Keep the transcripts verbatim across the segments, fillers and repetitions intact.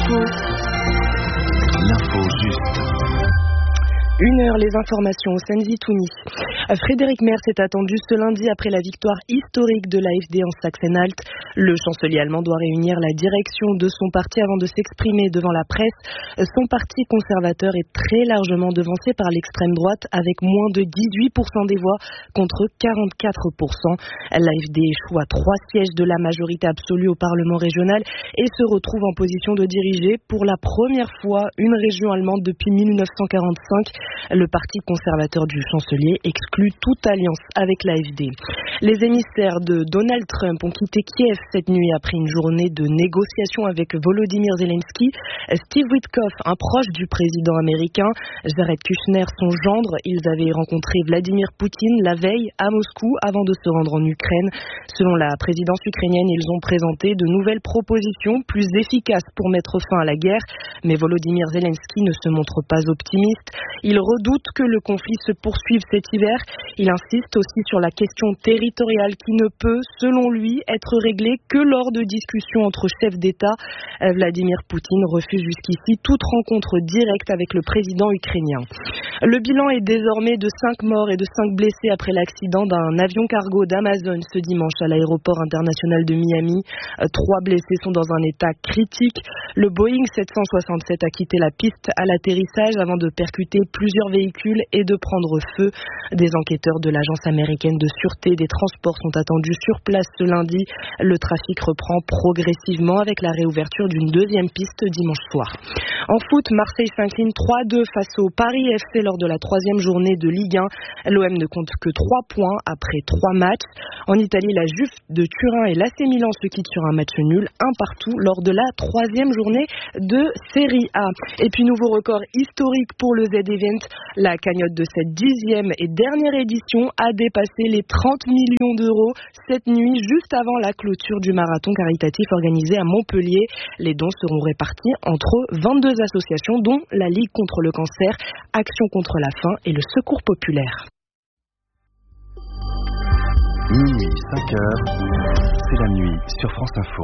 Info. L'info juste. Une heure, les informations au Senzi Tunis. Frédéric Merz est attendu ce lundi après la victoire historique de l'A F D en Saxe-Anhalt. Le chancelier allemand doit réunir la direction de son parti avant de s'exprimer devant la presse. Son parti conservateur est très largement devancé par l'extrême droite avec moins de dix-huit pour cent des voix contre quarante-quatre pour cent. L'A F D échoue à trois sièges de la majorité absolue au Parlement régional et se retrouve en position de diriger pour la première fois une région allemande depuis mille neuf cent quarante-cinq. Le parti conservateur du chancelier exclut toute alliance avec l'A F D. Les émissaires de Donald Trump ont quitté Kiev cette nuit après une journée de négociations avec Volodymyr Zelensky. Steve Witkoff, un proche du président américain, Jared Kushner, son gendre, ils avaient rencontré Vladimir Poutine la veille à Moscou avant de se rendre en Ukraine. Selon la présidence ukrainienne, ils ont présenté de nouvelles propositions plus efficaces pour mettre fin à la guerre, mais Volodymyr Zelensky ne se montre pas optimiste. Il redoute que le conflit se poursuive cet hiver. Il insiste aussi sur la question territoriale qui ne peut, selon lui, être réglée que lors de discussions entre chefs d'État. Vladimir Poutine refuse jusqu'ici toute rencontre directe avec le président ukrainien. Le bilan est désormais de cinq morts et de cinq blessés après l'accident d'un avion cargo d'Amazon ce dimanche à l'aéroport international de Miami. Trois blessés sont dans un état critique. Le Boeing sept cent soixante-sept a quitté la piste à l'atterrissage avant de percuter plusieurs véhicules et de prendre feu. Des enquêteurs de l'agence américaine de sûreté des transports sont attendus sur place ce lundi. Le trafic reprend progressivement avec la réouverture d'une deuxième piste dimanche soir. En foot, Marseille s'incline trois deux face au Paris F C lors de la troisième journée de Ligue un. L'O M ne compte que trois points après trois matchs. En Italie, la Juve de Turin et l'A C Milan se quittent sur un match nul, un partout lors de la troisième journée de Serie A. Et puis nouveau record historique pour le Z-Event. La cagnotte de cette dixième et dernière édition a dépassé les trente millions d'euros cette nuit, juste avant la clôture du marathon caritatif organisé à Montpellier. Les dons seront répartis entre vingt-deux associations, dont la Ligue contre le cancer, Action contre la faim et le Secours populaire. Minuit, cinq heures, c'est la nuit sur France Info.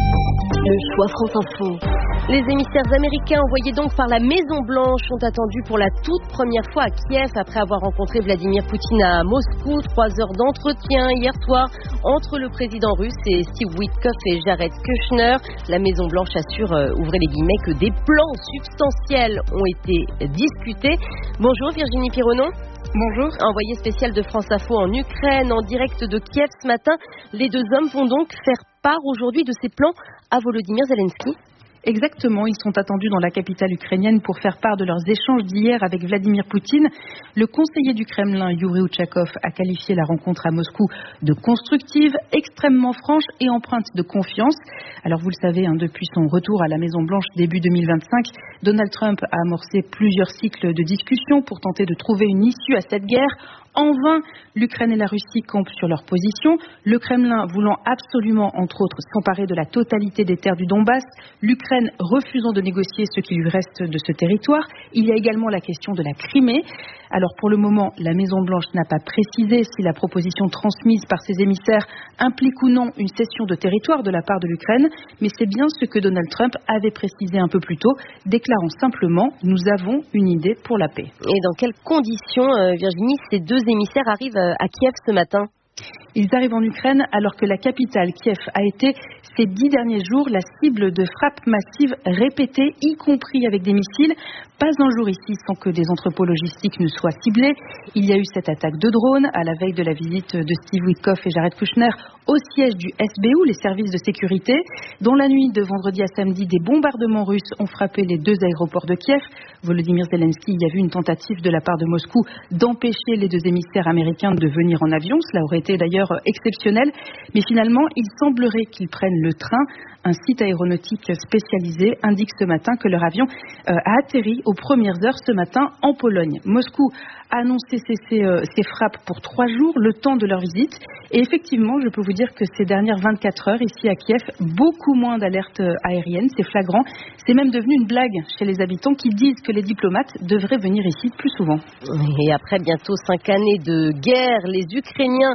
Le choix France Info. Les émissaires américains envoyés donc par la Maison-Blanche sont attendus pour la toute première fois à Kiev après avoir rencontré Vladimir Poutine à Moscou. Trois heures d'entretien hier soir entre le président russe et Steve Witkoff et Jared Kushner. La Maison-Blanche assure, euh, ouvrez les guillemets, que des plans substantiels ont été discutés. Bonjour Virginie Pironon. Bonjour. Envoyée spéciale de France Info en Ukraine, en direct de Kiev ce matin. Les deux hommes vont donc faire part aujourd'hui de ces plans à Volodymyr Zelensky. Exactement, ils sont attendus dans la capitale ukrainienne pour faire part de leurs échanges d'hier avec Vladimir Poutine. Le conseiller du Kremlin, Yuri Uchakov, a qualifié la rencontre à Moscou de constructive, extrêmement franche et empreinte de confiance. Alors vous le savez, hein, depuis son retour à la Maison-Blanche début deux mille vingt-cinq, Donald Trump a amorcé plusieurs cycles de discussions pour tenter de trouver une issue à cette guerre. En vain, l'Ukraine et la Russie campent sur leur position. Le Kremlin voulant absolument, entre autres, s'emparer de la totalité des terres du Donbass. L'Ukraine refusant de négocier ce qui lui reste de ce territoire. Il y a également la question de la Crimée. Alors pour le moment, la Maison-Blanche n'a pas précisé si la proposition transmise par ses émissaires implique ou non une cession de territoire de la part de l'Ukraine. Mais c'est bien ce que Donald Trump avait précisé un peu plus tôt, déclarant simplement « Nous avons une idée pour la paix ». Et dans quelles conditions, euh, Virginie, ces deux émissaires arrivent à Kiev ce matin ? Ils arrivent en Ukraine alors que la capitale, Kiev, a été ces dix derniers jours la cible de frappes massives répétées, y compris avec des missiles. Pas un jour ici sans que des entrepôts logistiques ne soient ciblés. Il y a eu cette attaque de drone à la veille de la visite de Steve Witkoff et Jared Kushner au siège du S B U, les services de sécurité. Dans la nuit de vendredi à samedi, des bombardements russes ont frappé les deux aéroports de Kiev. Volodymyr Zelensky y a vu une tentative de la part de Moscou d'empêcher les deux émissaires américains de venir en avion. Cela aurait été d'ailleurs exceptionnel. Mais finalement, il semblerait qu'ils prennent le train. Un site aéronautique spécialisé indique ce matin que leur avion euh, a atterri aux premières heures ce matin en Pologne. Moscou a annoncé ces, ces, euh, ces frappes pour trois jours, le temps de leur visite. Et effectivement, je peux vous dire que ces dernières vingt-quatre heures, ici à Kiev, beaucoup moins d'alertes aériennes, c'est flagrant. C'est même devenu une blague chez les habitants qui disent que les diplomates devraient venir ici plus souvent. Et après bientôt cinq années de guerre, les Ukrainiens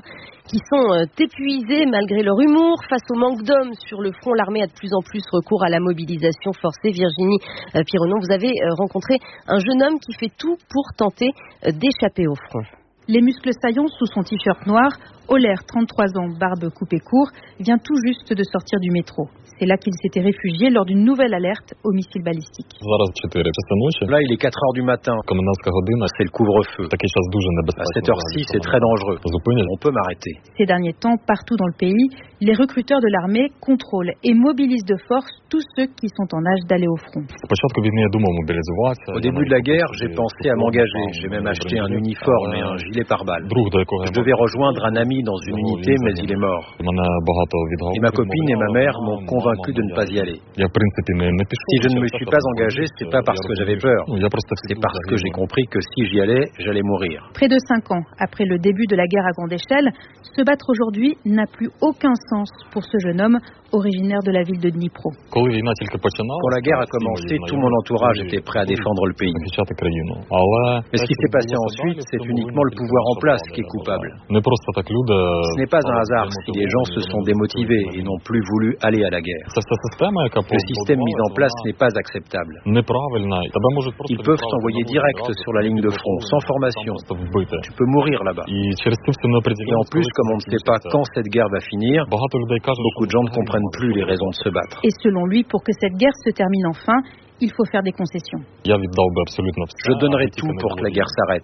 qui sont épuisés malgré leur humour. Face au manque d'hommes sur le front, l'armée a de plus en plus recours à la mobilisation forcée. Virginie Pironneau, vous avez rencontré un jeune homme qui fait tout pour tenter d'échapper au front. Les muscles saillants sous son t-shirt noir, Olair, trente-trois ans, barbe coupée court, vient tout juste de sortir du métro. C'est là qu'il s'était réfugié lors d'une nouvelle alerte au missile balistique. Là, il est quatre heures du matin. C'est le couvre-feu. À cette heure-ci, c'est très dangereux. On peut m'arrêter. Ces derniers temps, partout dans le pays, les recruteurs de l'armée contrôlent et mobilisent de force tous ceux qui sont en âge d'aller au front. Au début de la guerre, j'ai pensé à m'engager. J'ai même acheté un uniforme et un gilet pare-balles. Je devais rejoindre un ami dans une unité, mais il est mort. Et ma copine et ma mère m'ont convaincu de ne pas y aller. Si je ne me suis pas engagé, c'est pas parce que j'avais peur. C'est parce que j'ai compris que si j'y allais, j'allais mourir. Près de cinq ans après le début de la guerre à grande échelle, se battre aujourd'hui n'a plus aucun sens pour ce jeune homme originaire de la ville de Dnipro. Quand la guerre a commencé, tout mon entourage était prêt à défendre le pays. Mais ce qui s'est passé ensuite, c'est uniquement le pouvoir en place qui est coupable. Ce n'est pas un hasard si les gens se sont démotivés et n'ont plus voulu aller à la guerre. Le système mis en place n'est pas acceptable. Ils peuvent t'envoyer direct sur la ligne de front, sans formation. Tu peux mourir là-bas. Et en plus, comme on ne sait pas quand cette guerre va finir, beaucoup de gens ne comprennent plus les raisons de se battre. Et selon lui, pour que cette guerre se termine enfin, il faut faire des concessions. Je donnerai tout pour que la guerre s'arrête.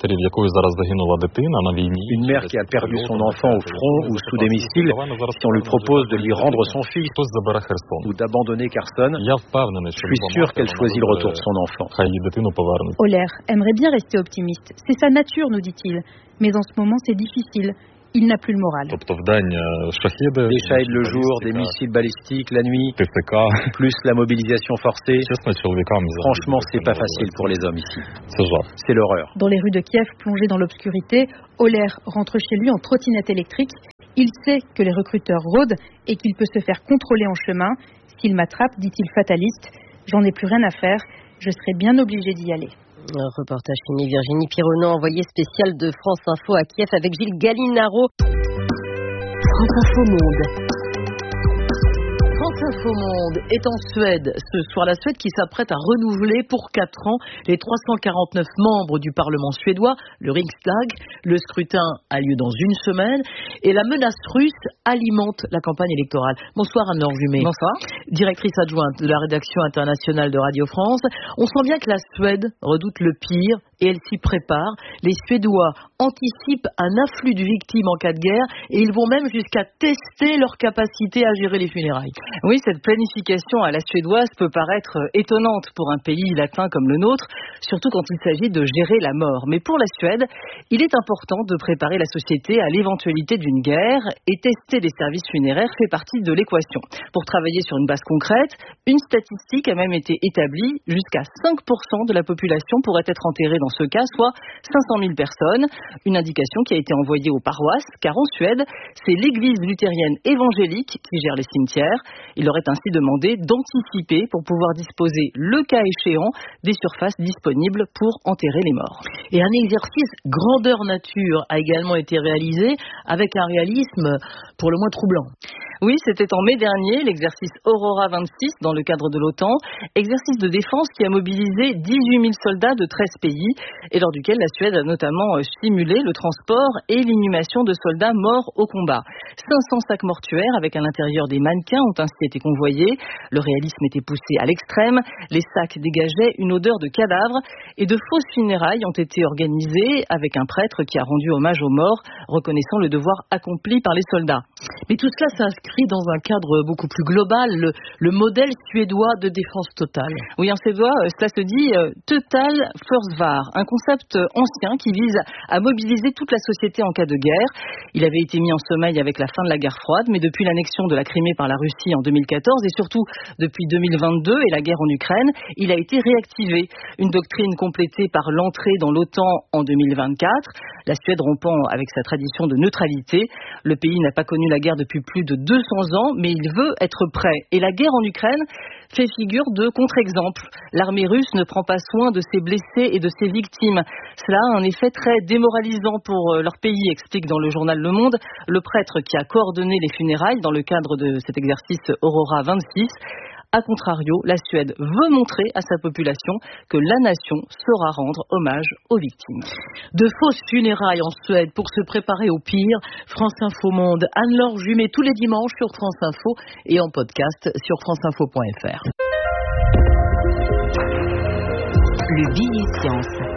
Une mère qui a perdu son enfant au front ou sous des missiles, si on lui propose de lui rendre son fils ou d'abandonner Kherson, je suis sûr qu'elle choisit le retour de son enfant. Olair aimerait bien rester optimiste. C'est sa nature, nous dit-il. Mais en ce moment, c'est difficile. Il n'a plus le moral. Des shaheds le jour, des missiles balistiques la nuit, plus la mobilisation forcée. Franchement, c'est pas facile pour les hommes ici. C'est l'horreur. Dans les rues de Kiev, plongé dans l'obscurité, Olair rentre chez lui en trottinette électrique. Il sait que les recruteurs rôdent et qu'il peut se faire contrôler en chemin. S'il m'attrape, dit-il fataliste, j'en ai plus rien à faire, je serai bien obligé d'y aller. Un reportage signé Virginie Pironneau, envoyée spéciale de France Info à Kiev avec Gilles Gallinaro. France Info Monde. France Info Monde est en Suède. Ce soir, la Suède qui s'apprête à renouveler pour quatre ans les trois cent quarante-neuf membres du Parlement suédois, le Riksdag. Le scrutin a lieu dans une semaine et la menace russe alimente la campagne électorale. Bonsoir Anne-Laure Jumet. Bonsoir. Directrice adjointe de la rédaction internationale de Radio France. On sent bien que la Suède redoute le pire et elle s'y prépare. Les Suédois anticipent un afflux de victimes en cas de guerre et ils vont même jusqu'à tester leur capacité à gérer les funérailles. Oui, cette planification à la suédoise peut paraître étonnante pour un pays latin comme le nôtre, surtout quand il s'agit de gérer la mort. Mais pour la Suède, il est important de préparer la société à l'éventualité d'une guerre et tester les services funéraires fait partie de l'équation. Pour travailler sur une base concrète, une statistique a même été établie. Jusqu'à cinq pour cent de la population pourrait être enterrée dans ce cas, soit cinq cent mille personnes. Une indication qui a été envoyée aux paroisses, car en Suède, c'est l'église luthérienne évangélique qui gère les cimetières. Il leur est ainsi demandé d'anticiper pour pouvoir disposer, le cas échéant, des surfaces disponibles pour enterrer les morts. Et un exercice grandeur nature a également été réalisé avec un réalisme pour le moins troublant. Oui, c'était en mai dernier, l'exercice Aurora vingt-six dans le cadre de l'OTAN, exercice de défense qui a mobilisé dix-huit mille soldats de treize pays et lors duquel la Suède a notamment simulé le transport et l'inhumation de soldats morts au combat. cinq cents sacs mortuaires avec à l'intérieur des mannequins ont ainsi été convoyés. Le réalisme était poussé à l'extrême, les sacs dégageaient une odeur de cadavre et de fausses funérailles ont été organisées avec un prêtre qui a rendu hommage aux morts, reconnaissant le devoir accompli par les soldats. Mais tout cela s'inscrit dans un cadre beaucoup plus global, le, le modèle suédois de défense totale. Oui, en suédois, cela se dit euh, Total Försvar, un concept ancien qui vise à mobiliser toute la société en cas de guerre. Il avait été mis en sommeil avec la fin de la guerre froide, mais depuis l'annexion de la Crimée par la Russie en deux mille quatorze et surtout depuis deux mille vingt-deux et la guerre en Ukraine, il a été réactivé. Une doctrine complétée par l'entrée dans l'OTAN en deux mille vingt-quatre. La Suède rompant avec sa tradition de neutralité. Le pays n'a pas connu la guerre depuis plus de deux deux cents ans, mais il veut être prêt. Et la guerre en Ukraine fait figure de contre-exemple. L'armée russe ne prend pas soin de ses blessés et de ses victimes. Cela a un effet très démoralisant pour leur pays, explique dans le journal Le Monde le prêtre qui a coordonné les funérailles dans le cadre de cet exercice Aurora vingt-six. A contrario, la Suède veut montrer à sa population que la nation saura rendre hommage aux victimes. De fausses funérailles en Suède pour se préparer au pire. France Info Monde, Anne-Laure Jumet tous les dimanches sur France Info et en podcast sur franceinfo point f r. Le billet science.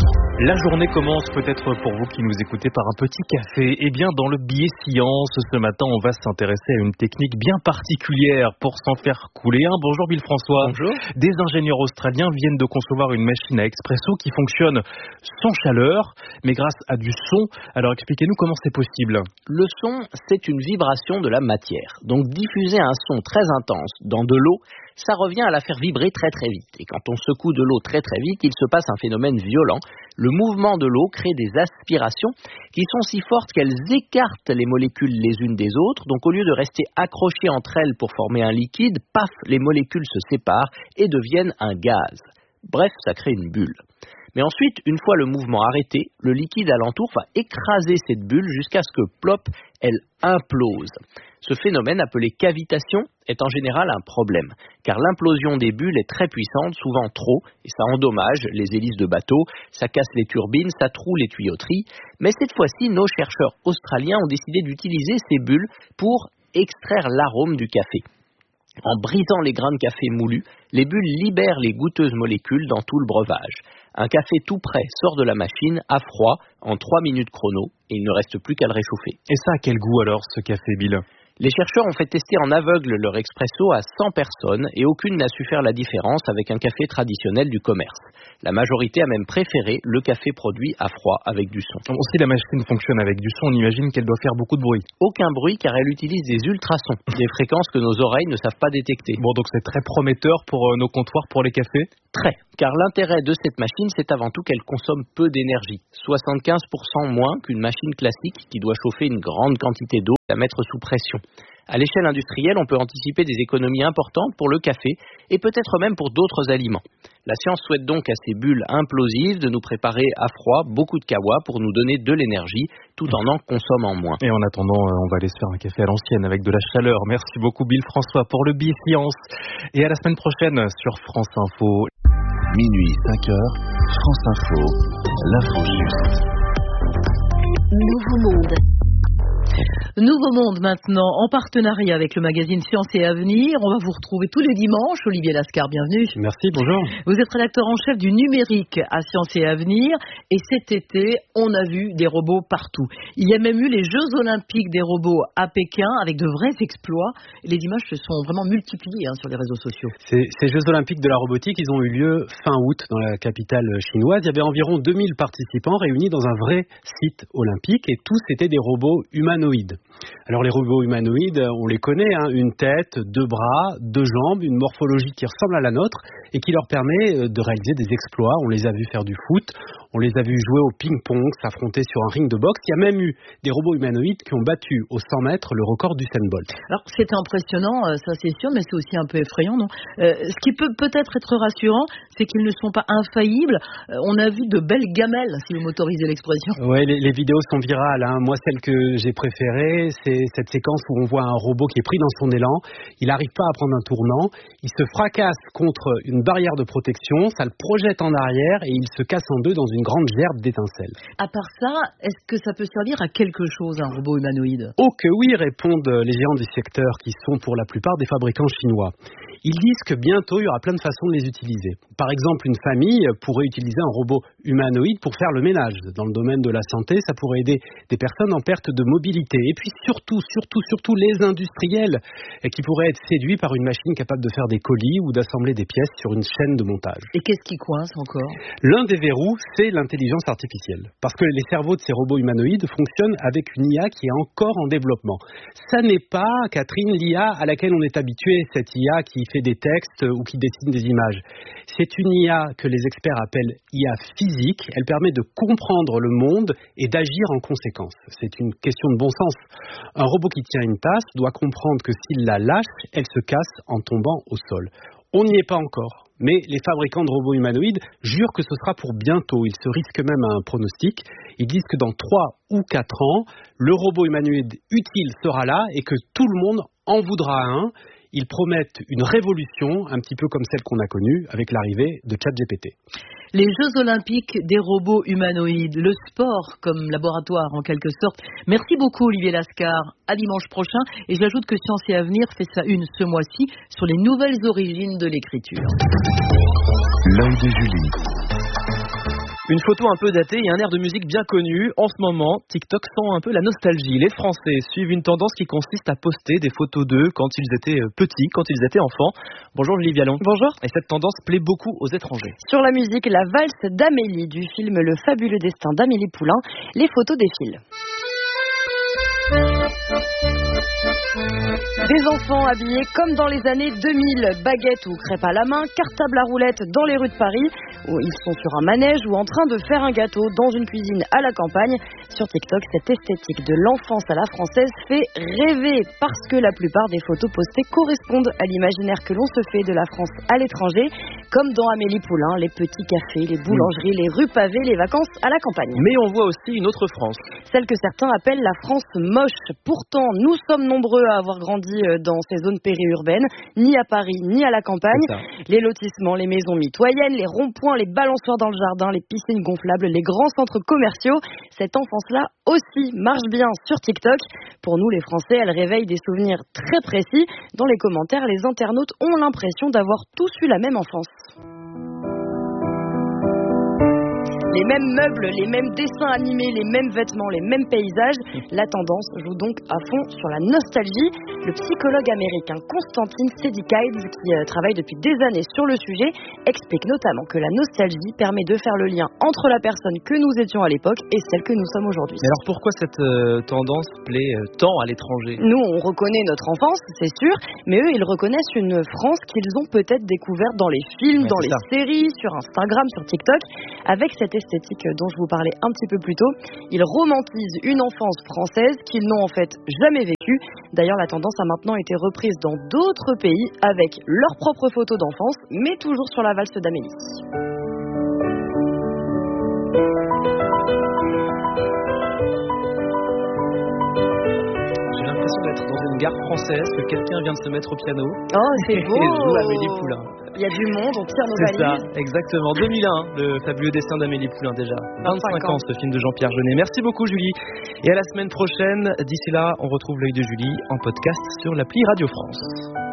La journée commence peut-être pour vous qui nous écoutez par un petit café. Eh bien, dans le billet science, ce matin, on va s'intéresser à une technique bien particulière pour s'en faire couler un. Bonjour Bill François. Bonjour. Des ingénieurs australiens viennent de concevoir une machine à expresso qui fonctionne sans chaleur, mais grâce à du son. Alors expliquez-nous comment c'est possible. Le son, c'est une vibration de la matière. Donc diffuser un son très intense dans de l'eau, ça revient à la faire vibrer très très vite. Et quand on secoue de l'eau très très vite, il se passe un phénomène violent. Le mouvement de l'eau crée des aspirations qui sont si fortes qu'elles écartent les molécules les unes des autres. Donc au lieu de rester accrochées entre elles pour former un liquide, paf, les molécules se séparent et deviennent un gaz. Bref, ça crée une bulle. Mais ensuite, une fois le mouvement arrêté, le liquide alentour va écraser cette bulle jusqu'à ce que, plop, elle implose. Ce phénomène, appelé cavitation, est en général un problème, car l'implosion des bulles est très puissante, souvent trop, et ça endommage les hélices de bateaux, ça casse les turbines, ça troue les tuyauteries. Mais cette fois-ci, nos chercheurs australiens ont décidé d'utiliser ces bulles pour extraire l'arôme du café. En brisant les grains de café moulus, les bulles libèrent les goûteuses molécules dans tout le breuvage. Un café tout prêt sort de la machine à froid en trois minutes chrono et il ne reste plus qu'à le réchauffer. Et ça a quel goût alors ce café, Bill ? Les chercheurs ont fait tester en aveugle leur expresso à cent personnes et aucune n'a su faire la différence avec un café traditionnel du commerce. La majorité a même préféré le café produit à froid avec du son. Si la machine fonctionne avec du son, on imagine qu'elle doit faire beaucoup de bruit. Aucun bruit car elle utilise des ultrasons, des fréquences que nos oreilles ne savent pas détecter. Bon, donc c'est très prometteur pour euh, nos comptoirs pour les cafés ? Très, car l'intérêt de cette machine, c'est avant tout qu'elle consomme peu d'énergie, soixante-quinze pour cent moins qu'une machine classique qui doit chauffer une grande quantité d'eau et la mettre sous pression. À l'échelle industrielle, on peut anticiper des économies importantes pour le café et peut-être même pour d'autres aliments. La science souhaite donc à ces bulles implosives de nous préparer à froid beaucoup de kawa pour nous donner de l'énergie tout en en consommant moins. Et en attendant, on va aller se faire un café à l'ancienne avec de la chaleur. Merci beaucoup Bill François pour le billet science. Et à la semaine prochaine sur France Info. Minuit, cinq heures, France Info, l'info juste. Nouveau Monde. Nouveau Monde maintenant, en partenariat avec le magazine Science et Avenir. On va vous retrouver tous les dimanches. Olivier Lascar, bienvenue. Merci, bonjour. Vous êtes rédacteur en chef du numérique à Science et Avenir. Et cet été, on a vu des robots partout. Il y a même eu les Jeux Olympiques des robots à Pékin avec de vrais exploits. Les images se sont vraiment multipliées hein, sur les réseaux sociaux. Ces, ces Jeux Olympiques de la robotique, ils ont eu lieu fin août dans la capitale chinoise. Il y avait environ deux mille participants réunis dans un vrai site olympique et tous étaient des robots humanoïdes. Alors les robots humanoïdes, on les connaît, hein, une tête, deux bras, deux jambes, une morphologie qui ressemble à la nôtre et qui leur permet de réaliser des exploits. On les a vus faire du foot, on les a vus jouer au ping-pong, s'affronter sur un ring de boxe. Il y a même eu des robots humanoïdes qui ont battu aux cent mètres le record d'Usain Bolt. Alors c'est impressionnant, ça c'est sûr, mais c'est aussi un peu effrayant, non ? euh, Ce qui peut peut-être être rassurant, c'est qu'ils ne sont pas infaillibles. Euh, on a vu de belles gamelles, si vous m'autorisez l'expression. Oui, les, les vidéos sont virales. Hein. Moi, celle que j'ai préférée, c'est cette séquence où on voit un robot qui est pris dans son élan. Il n'arrive pas à prendre un tournant. Il se fracasse contre une barrière de protection. Ça le projette en arrière et il se casse en deux dans une grande gerbe d'étincelles. À part ça, est-ce que ça peut servir à quelque chose, un robot humanoïde ? Oh que oui, répondent les géants du secteur qui sont pour la plupart des fabricants chinois. Ils disent que bientôt, il y aura plein de façons de les utiliser. Par exemple, une famille pourrait utiliser un robot humanoïde pour faire le ménage. Dans le domaine de la santé, ça pourrait aider des personnes en perte de mobilité. Et puis surtout, surtout, surtout les industriels qui pourraient être séduits par une machine capable de faire des colis ou d'assembler des pièces sur une chaîne de montage. Et qu'est-ce qui coince encore ? L'un des verrous, c'est l'intelligence artificielle. Parce que les cerveaux de ces robots humanoïdes fonctionnent avec une I A qui est encore en développement. Ça n'est pas, Catherine, l'I A à laquelle on est habitué, cette I A qui fait des textes ou qui dessine des images. C'est une I A que les experts appellent I A physique. Elle permet de comprendre le monde et d'agir en conséquence. C'est une question de bon sens. Un robot qui tient une tasse doit comprendre que s'il la lâche, elle se casse en tombant au sol. On n'y est pas encore, mais les fabricants de robots humanoïdes jurent que ce sera pour bientôt. Ils se risquent même à un pronostic. Ils disent que dans trois ou quatre ans, le robot humanoïde utile sera là et que tout le monde en voudra un. Ils promettent une révolution, un petit peu comme celle qu'on a connue avec l'arrivée de ChatGPT. Les Jeux Olympiques des robots humanoïdes, le sport comme laboratoire en quelque sorte. Merci beaucoup Olivier Lascar. À dimanche prochain. Et j'ajoute que Science et Avenir fait sa une ce mois-ci sur les nouvelles origines de l'écriture. L'œil de Julie. Une photo un peu datée et un air de musique bien connu. En ce moment, TikTok sent un peu la nostalgie. Les Français suivent une tendance qui consiste à poster des photos d'eux quand ils étaient petits, quand ils étaient enfants. Bonjour Julie Vialon. Bonjour. Et cette tendance plaît beaucoup aux étrangers. Sur la musique, la valse d'Amélie du film Le fabuleux destin d'Amélie Poulain, les photos défilent. Des enfants habillés comme dans les années deux mille, baguettes ou crêpes à la main, cartable à roulettes dans les rues de Paris, où ils sont sur un manège ou en train de faire un gâteau dans une cuisine à la campagne. Sur TikTok, cette esthétique de l'enfance à la française fait rêver parce que la plupart des photos postées correspondent à l'imaginaire que l'on se fait de la France à l'étranger, comme dans Amélie Poulain, les petits cafés, les boulangeries, les rues pavées, les vacances à la campagne. Mais on voit aussi une autre France. Celle que certains appellent la France moche. Pourtant, nous sommes nombreux à avoir grandi dans ces zones périurbaines, ni à Paris, ni à la campagne. Les lotissements, les maisons mitoyennes, les ronds-points, les balançoires dans le jardin, les piscines gonflables, les grands centres commerciaux. Cette enfance-là aussi marche bien sur TikTok. Pour nous, les Français, elle réveille des souvenirs très précis. Dans les commentaires, les internautes ont l'impression d'avoir tous eu la même enfance. Les mêmes meubles, les mêmes dessins animés, les mêmes vêtements, les mêmes paysages. La tendance joue donc à fond sur la nostalgie. Le psychologue américain Constantine Sedikides, qui euh, travaille depuis des années sur le sujet, explique notamment que la nostalgie permet de faire le lien entre la personne que nous étions à l'époque et celle que nous sommes aujourd'hui. Mais alors pourquoi cette euh, tendance plaît euh, tant à l'étranger ? Nous, on reconnaît notre enfance, c'est sûr, mais eux, ils reconnaissent une France qu'ils ont peut-être découverte dans les films, ouais, dans les ça. séries, sur Instagram, sur TikTok, avec cette esthétique dont je vous parlais un petit peu plus tôt. Ils romantisent une enfance française qu'ils n'ont en fait jamais vécue. D'ailleurs, la tendance a maintenant été reprise dans d'autres pays avec leurs propres photos d'enfance, mais toujours sur la valse d'Amélie. J'ai l'impression d'être dans une gare française, que quelqu'un vient de se mettre au piano. Oh, c'est beau. Et joue Amélie Poulain. Il y a du monde, on tire nos valises. C'est ça, exactement. deux mille un, le fabuleux destin d'Amélie Poulain déjà. vingt-cinq ans, ce film de Jean-Pierre Jeunet. Merci beaucoup Julie. Et à la semaine prochaine. D'ici là, on retrouve l'œil de Julie en podcast sur l'appli Radio France.